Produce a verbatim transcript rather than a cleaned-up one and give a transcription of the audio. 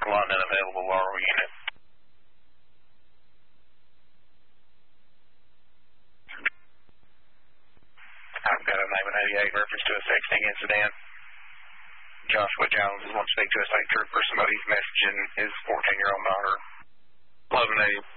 London available Laurel unit. I've got a nine one eight reference to a sexting incident. Joshua Jones wants to speak to a state trooper. Somebody's messaging his fourteen-year-old daughter. eleven eighty.